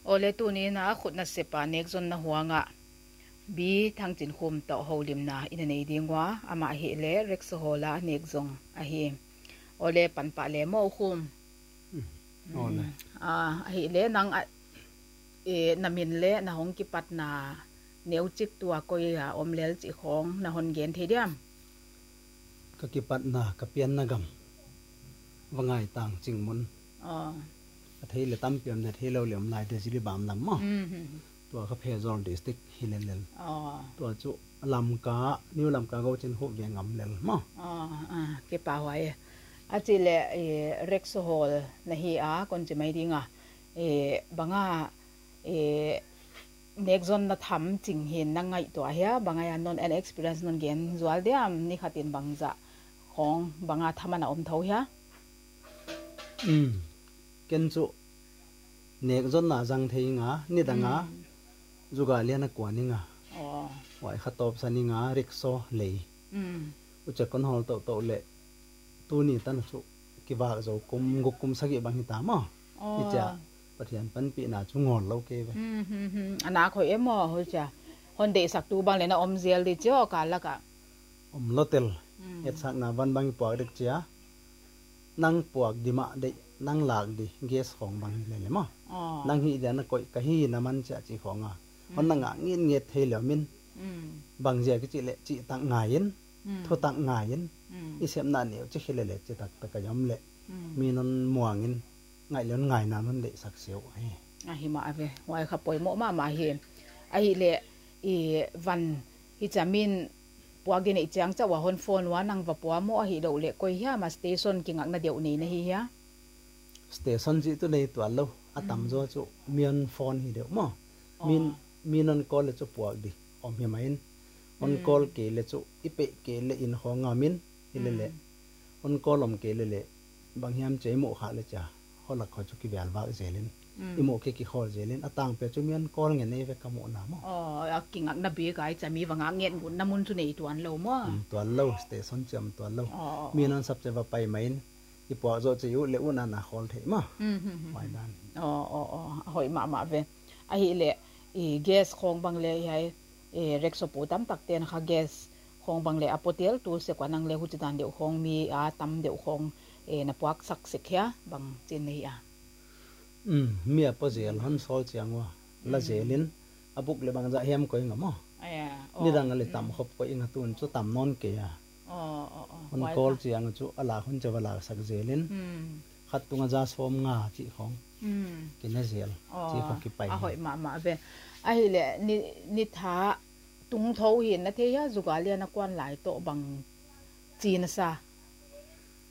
ole tu ni na khut na sepa nek zon na huanga bi thang chin khum to holim na in nei dingwa ama hi le rekso hola nek zong a hi ole pan pa le mo khum ole hi le nang namin le na hong ki pat na neu chik tua koi a omlel chi khong na hon gen thediam ka ki pat na ka pian na gam wangai tang chingmun thei le tam piam ne thei lo lem lai de jili bam lam ma tua ka phe zon district hilelel tua chu lam ka new lam ka go chen ho ve ngam lel ma ke pa wai a chi le rekso hol na hi a kon chi mai dinga banga nek zon na tham ching hin na ngai to hia banga ya non an experience non gen zual diam ni khatin bangza khong banga thamana om tho hia ken chu nek zon na jang thei nga ni danga juga liana kwani nga wai khatop sani nga rikso le ucha kon hol to le tu ni tan chu ki ba zo kum gukum sagi bang ta ma icha pathian pan pi na chu ngol lo ke ve ana khoi emo ho cha hon de sak tu bang le na om zel di cho ka la ka om lotel et sak na ban bang po dik chia nang puak dima de nang lag di gas khong bang le le ma nang hi da na koi ka hi na man cha chi khonga hon na nga ngin nge thei lo min bang je ki chi le chi tang ngayin tho tang ngayin i sem na ne chi khile le chi tak ta ka yam le mi non muangin ngai lon ngai na non de sak seo ai hi ma ave wai kha poi mo ma hi a hi le i van hi chamin puagi nei chang cha wa hon phone wa nang va puwa mo a hi do le koi hia ma station ki ngak na deu nei na hi ya station ji tu nei to lo atam zo chu mian phone hi deu mo min on call le chu puak di om hi main on call ke le chu ipe ke le in honga min hi le on call om ke le bang hiam che mo kha le cha holak kho chu ki bel wa zelin imo ke ki khol zelin atang pe chu mian call nge nei ve ka mo na mo a ki ngak na bi kai cha mi wanga ngen gun na mun chu nei tuan lo mo tuan lo station cham tuan lo min on sap che va pai main i po zo che yu le una na khol the ma mai dan hoi ma ve a hi le i gas khong bang le hai rekso pu tam tak ten kha gas khong bang le apotel tu se kwa nang le hu chidan deu khong mi a tam deu khong na puak sak sekhya bang chin nei a mi a po zel han sol chiangwa la zelin abuk le bang za hem koi ngamo ni dang le tam khop ko inga tun chu tam non ke ya on call chiang chu ala hun chawala sak zelin khat tunga za som nga chi khong ke na zel chi khong ki pai a hoi ma ve a hi le ni tha tung tho hin na the ya zugalia na kwan lai to bang chin sa